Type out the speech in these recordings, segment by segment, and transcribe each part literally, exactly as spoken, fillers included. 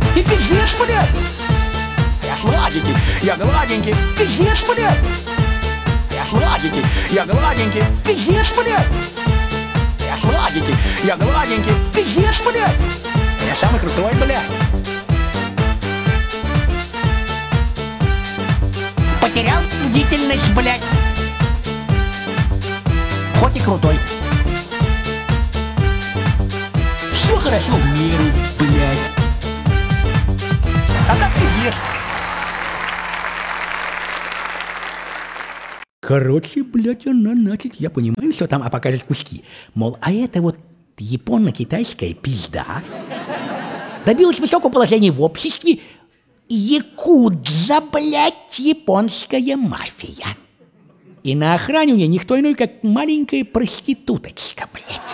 Ты пиздишь, блядь? Я ж гладенький, я гладенький. Пиздишь, блядь? Я ж гладенький, я гладенький. Пиздишь, блядь? Я ж гладенький, я гладенький. Пиздишь, блядь? Я самый крутой, блядь. Потерял бдительность, блядь. Хоть и крутой. Все хорошо в меру, блядь. А так пиздишь. Короче, блядь, она, значит, я понимаю, что там, а покажет куски. Мол, а это вот японо-китайская пизда добилась высокого положения в обществе. Якудза, блядь, японская мафия. И на охране у нее никто иной, как маленькая проституточка, блядь.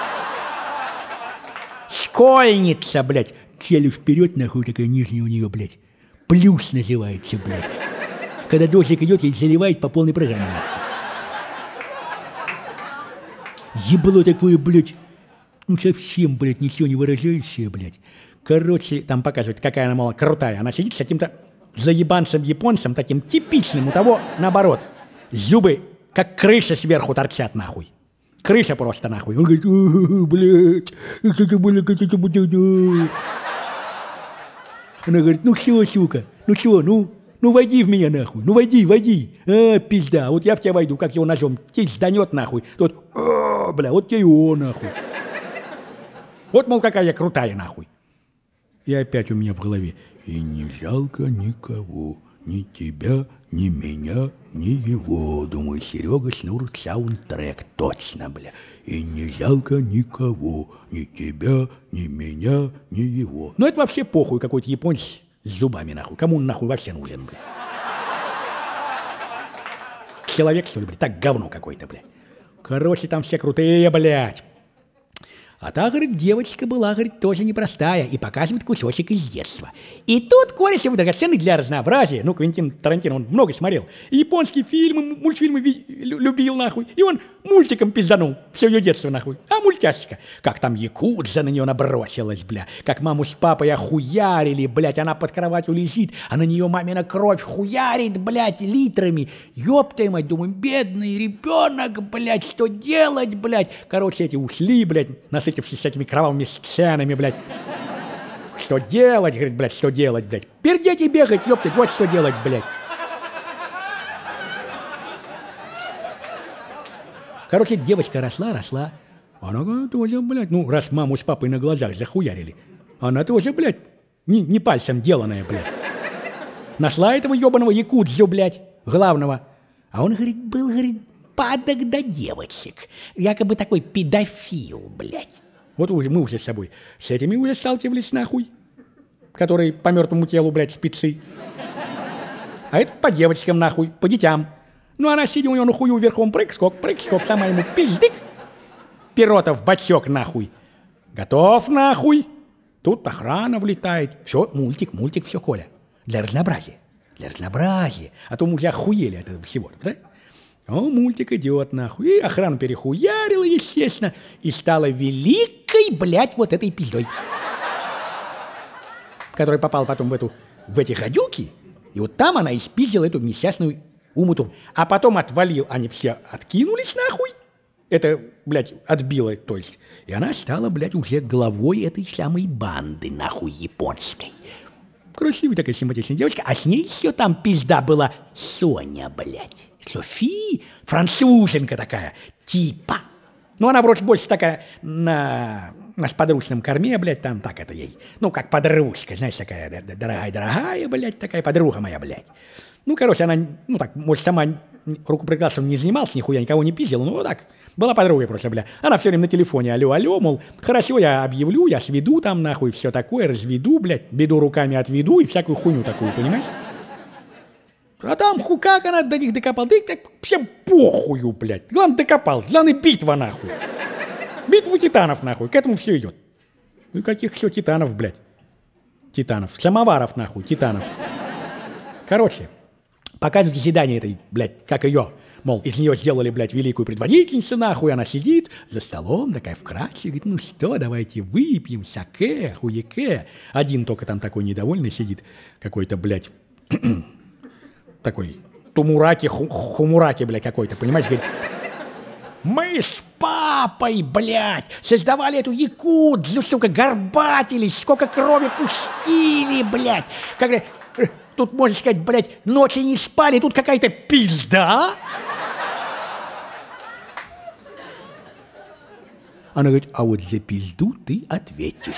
Школьница, блядь. Челюсть вперед, нахуй, такая нижняя у нее, блядь. Плюс называется, блядь. Когда дождик идет, ей заливает по полной программе, нахуй. Ебло такое, блядь. Ну совсем, блядь, ничего не выражающее, блядь. Короче, там показывают, какая она, мол, крутая. Она сидит с каким-то заебанцем-японцем, таким типичным, у того, наоборот, зубы, как крыша сверху торчат, нахуй. Крыша просто, нахуй. Он говорит, блядь, это было как-то... Она говорит, ну что, сука, ну что, ну, ну войди в меня, нахуй, ну войди, войди. А, пизда, вот я в тебя войду, как его ножом, тизданет, нахуй. Тот, а, бля, вот тебе и он, нахуй. Вот, мол, какая я крутая, нахуй. И опять у меня в голове. И не жалко никого, ни тебя, ни меня, ни его. Думаю, Серега Шнур саундтрек, точно, бля. И не жалко никого, ни тебя, ни меня, ни его. Ну это вообще похуй, какой-то японец с зубами, нахуй. Кому он нахуй вообще нужен, бля? Человек, что ли, бля? Так говно какой-то, бля. Короче, там все крутые, блядь. А та, говорит, девочка была, говорит, тоже непростая, и показывает кусочек из детства. И тут Корешев драгоценный для разнообразия, ну, Квентин Тарантино, он много смотрел, и японские фильмы, мультфильмы ви- любил, нахуй, и он мультиком пизданул все ее детство, нахуй. А мультяшечка, как там якудза на нее набросилась, бля, как маму с папой охуярили, блядь, она под кроватью лежит, а на нее мамина кровь хуярит, блядь, литрами. Ёпта мать, думаю, бедный ребенок, блядь, что делать, блядь. Короче, эти ушли, блядь, насытившись всякими кровавыми сценами, блядь. Что делать, говорит, блядь, что делать, блядь. Пердеть и бегать, ёптать, вот что делать, блядь. Короче, девочка росла, росла. Она тоже, блядь, ну, раз маму с папой на глазах захуярили, она тоже, блядь, не, не пальцем деланная, блядь. Нашла этого ёбаного якудзу, блядь, главного. А он, говорит, был, говорит, падок до девочек. Якобы такой педофил, блядь. Вот мы уже с собой с этими уже сталкивались, нахуй. Которые по мертвому телу, блядь, спецы. А это по девочкам, нахуй, по детям. Ну, она, сидя у него на хую верхом, прыг-скок, прыг-скок, сама ему пиздик. Пирота в бачок, нахуй. Готов, нахуй. Тут охрана влетает. Все, мультик, мультик, все, Коля. Для разнообразия. Для разнообразия. А то мы уже охуели от этого всего, да? О, мультик идет, нахуй. И охрана перехуярила, естественно. И стала великой, блядь, вот этой пиздой. Которая попала потом в эту, в эти гадюки. И вот там она испиздила эту несчастную умуту. А потом отвалил, они все откинулись, нахуй. Это, блядь, отбило, то есть. И она стала, блядь, уже главой этой самой банды, нахуй, японской. Красивая такая симпатичная девочка, а с ней еще там пизда была Соня, блядь. Софи, француженка такая, типа. Ну, она вроде больше такая на, на сподручном корме, блядь, там так это ей. Ну, как подружка, знаешь, такая дорогая-дорогая, блядь, такая подруга моя, блядь. Ну, короче, она, ну, так, может, сама рукоприкладством не занималась, нихуя никого не пиздила, ну, вот так, была подругой просто, бля. Она все время на телефоне, алло-алло, мол, хорошо, я объявлю, я сведу там, нахуй, все такое, разведу, блядь, беду руками отведу и всякую хуйню такую, понимаешь? А там, ху, как она до них докопал, да их так всем похую, блядь. Главное, докопал, главное, битва, нахуй. Битву титанов, нахуй, к этому все идет. Ну, каких еще титанов, блядь? Титанов, самоваров, нахуй, титанов. Короче, показывают заседание этой, блядь, как ее, Мол, из нее сделали, блядь, великую предводительницу, нахуй. Она сидит за столом, такая вкратчивая, говорит, ну что, давайте выпьем, саке, хуяке. Один только там такой недовольный сидит, какой-то, блядь, такой тумураки, ху хумураки, блядь, какой-то, понимаешь, говорит, мы с папой, блядь, создавали эту якудзу, сука, горбатились, сколько крови пустили, блядь. Как, тут, можно сказать, блядь, ночи не спали, тут какая-то пизда. Она говорит, а вот за пизду ты ответишь.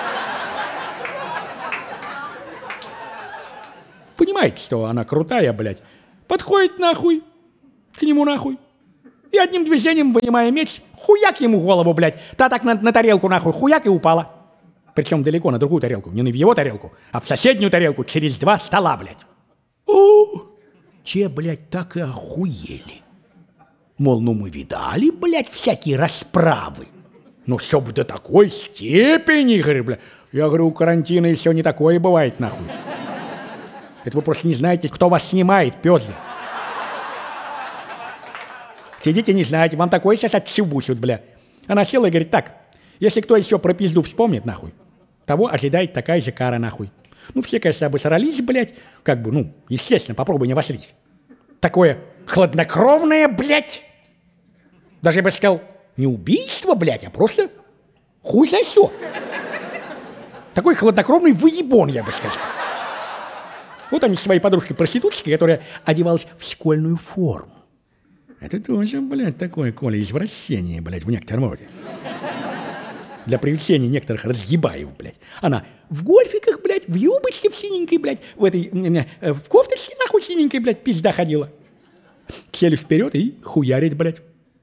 Понимаете, что она крутая, блядь. Подходит нахуй, к нему нахуй. И одним движением, вынимая меч, хуяк ему голову, блядь. Та так на, на тарелку нахуй, хуяк и упала. Причем далеко, на другую тарелку. Не в его тарелку, а в соседнюю тарелку через два стола, блядь. О, те, блядь, так и охуели. Мол, ну мы видали, блядь, всякие расправы. Ну, чтоб до такой степени, говорю, блядь. Я говорю, у карантина еще не такое бывает, нахуй. Это вы просто не знаете, кто вас снимает, пёзли. Сидите, не знаете, вам такое сейчас отчебусят, бля. Она села и говорит, так, если кто еще про пизду вспомнит, нахуй, того ожидает такая же кара, нахуй. Ну, все, конечно, обосрались, блядь, как бы, ну, естественно, попробуй не обосрись. Такое хладнокровное, блядь, даже, я бы сказал, не убийство, блядь, а просто хуй знает что. Такой хладнокровный выебон, я бы сказал. Вот они с своей подружкой-проституточкой, которая одевалась в школьную форму. Это тоже, блядь, такое, Коля, извращение, блядь, в некотором роде. Для привлечения некоторых разъебаев, блядь. Она в гольфиках, блядь, в юбочке в синенькой, блядь, в этой, в кофточке, нахуй, синенькой, блядь, пизда ходила. Сели вперед и хуярить, блядь.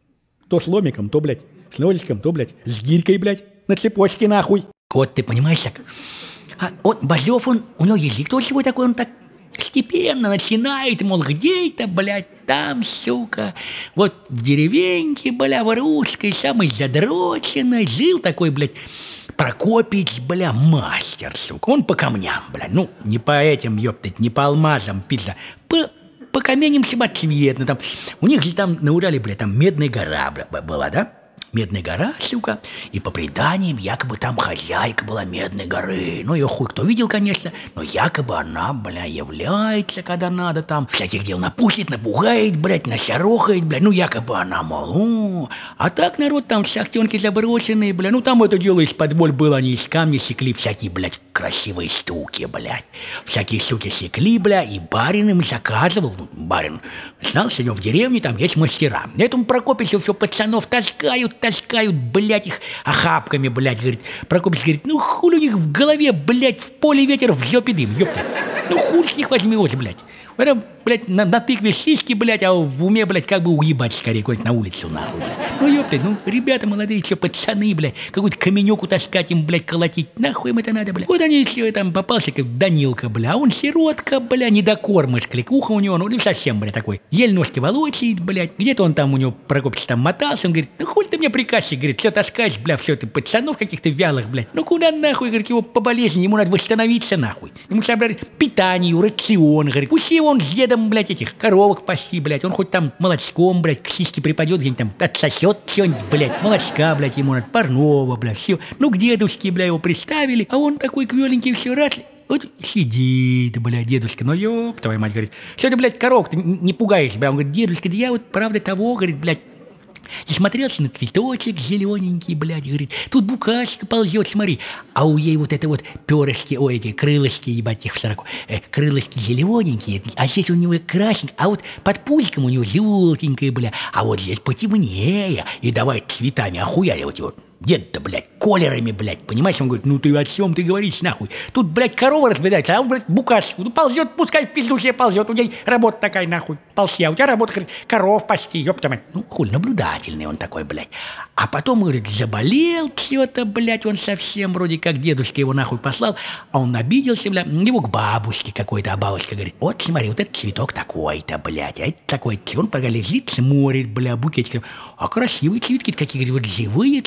То с ломиком, то, блядь, с ножичком, то, блядь, с гирькой, блядь, на цепочке, нахуй. Вот ты понимаешь, так, а он, Базлёв, он, у него язык тоже свой такой, он так степенно начинает, мол, где это, блядь, там, сука, вот в деревеньке, бля, в русской, самой задроченной, жил такой, блядь, Прокопич, бля, мастер, сука, он по камням, бля, ну, не по этим, ёптать, не по алмазам, пизда, по, по каменям самоцветным, там, у них же там на Урале, бля, там Медная гора, бля, была, да? Медная гора, сука, и по преданиям якобы там хозяйка была Медной горы. Ну, ее хуй кто видел, конечно, но якобы она, бля, является, когда надо там. Всяких дел напустит, напугает, блядь, насорохает, бля, ну, якобы она, мол, о. А так народ там шахтенки заброшенные, бля, ну, там это дело из-под воль было, они из камня секли всякие, блядь, красивые штуки, блядь. Всякие штуки секли, бля, и барин им заказывал, ну, барин знал, что у него в деревне там есть мастера. Этому Прокопичу все пацанов таскают, таскают, блядь, их охапками, блядь, говорит. Прокопич говорит, ну хули у них в голове, блядь, в поле ветер, в жопе дым, ёпта. Ну хуй с них возьмешь, блядь. Прям, блядь, на, на тыкве сиськи, блядь, а в уме, блядь, как бы уебать скорее куда-нибудь на улицу, нахуй, блядь. Ну ёпта, ну ребята молодые, что пацаны, блядь, какую-то каменюку таскать им, блядь, колотить, нахуй им это надо, блядь. Вот они все там попался, как Данилка, бля, а он сиротка, бля, недокормыш, кликуха у него, ну совсем, бля, такой. Еле ножки волочит, блядь, где-то он там у него, Прокопич, там мотался, он говорит, ну хуй ты мне приказчик, говорит, все таскаешь, бля, все ты пацанов каких-то вялых, блядь. Ну куда нахуй, говорит, его по болезни, ему надо восстановиться, нахуй. Ему собрали питание, рацион, говорит, пусть его он с дедом, блядь, этих коровок пасти, блядь, он хоть там молочком, блядь, к сиське припадет, где-нибудь там отсосет что-нибудь, блядь, молочка, блядь, ему надо, парного, блядь, все. Ну к дедушке, бля, его приставили, а он такой квеленький все раз, вот сидит, блядь, дедушка, ну ёб, твоя мать, говорит, что ты, блядь, коровок, ты не пугаешь, бля, он говорит, дедушка, да я вот, правда, того, говорит, блядь, засмотрелся на цветочек зелененький, блядь, говорит, тут букашка ползет, смотри, а у ей вот это вот перышки, ой, эти крылышки, ебать, их в сороку, э, крылышки зелененькие, а здесь у него красненькие, а вот под пузиком у него желтенькое, бля, а вот здесь потемнее, и давай цветами охуяривать его. Дед-то, блядь, колерами, блядь, понимаешь? Он говорит, ну ты о чем ты говоришь, нахуй? Тут, блядь, корова разбегается, а он, блядь, букашку. Ну ползет, пускай в пизду себе ползет, у ней работа такая, нахуй, ползи, а у тебя работа, говорит, коров пасти, ёпта мать. Ну, хуй, наблюдательный он такой, блядь. А потом, говорит, заболел что-то, блядь, он совсем вроде как дедушка его нахуй послал, а он обиделся, блядь, его к бабушке какой-то, а бабушка говорит, вот смотри, вот этот цветок такой-то, блядь, а это такой, он пока лежит, смотрит, бля, букетик, а красивые цветки какие, говорит, вот живые цветки,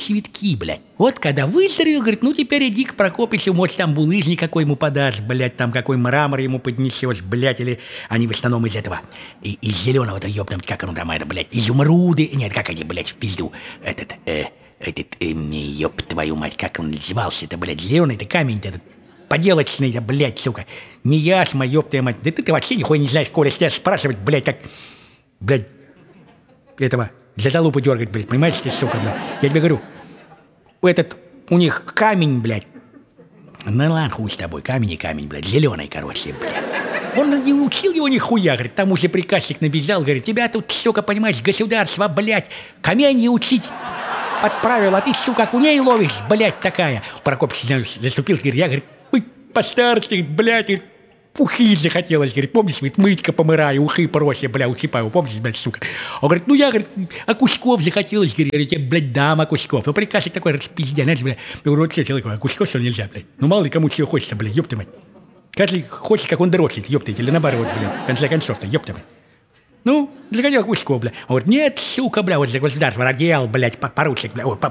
пути, блядь. Вот когда выздоровел, говорит, ну теперь иди к Прокопичу, может там булыжник какой ему подашь, блядь, там какой мрамор ему поднесешь, блядь, или они в основном из этого, и, из зеленого-то, ёбнем, как он там, это, блядь, изумруды, нет, как они, блядь, в пизду, этот, э, этот, э, ёб твою мать, как он назывался-то, блядь, зеленый-то камень-то, этот, поделочный-то, блядь, сука, не ясма, ёб твою мать, да ты, ты вообще нихуя не знаешь, Коля, тебя спрашивать, блядь, как, блядь, этого, за залупу дергать, блядь, понимаешь, ты, сука, блядь, я тебе говорю, этот, у них камень, блядь, ну ладно, хуй с тобой, камень и камень, блядь, зеленый, короче, блядь. Он не учил его нихуя, говорит, там уже приказчик набежал, говорит, тебя тут, сука, понимаешь, государство, блядь, камень учить отправил, а ты, сука, окуней ловишь, блядь, такая. Прокопич заступил, говорит, я, говорит, постарше, блядь, говорит, ухи захотелось, говорит, помнишь, говорит, мытька помыраю, ухи проще, бля, усыпаю, помнишь, блядь, сука. Он говорит, ну я, говорит, а Кусков захотелось, говорит, я, блядь, дам, а Кусков. Ну приказчик такой, распиздя, знаешь, блядь, я говорю, вот что человек, а Кусков, что нельзя, блядь. Ну мало ли кому чего хочется, блядь, ёб ты мать. Каждый хочет, как он дрочит, ёб ты, или наоборот, блядь, в конце концов-то, ёб ты мать. Ну, захотел Кусков, блядь. Он говорит, нет, сука, бля, вот за государство родил, блядь, поручик, бля,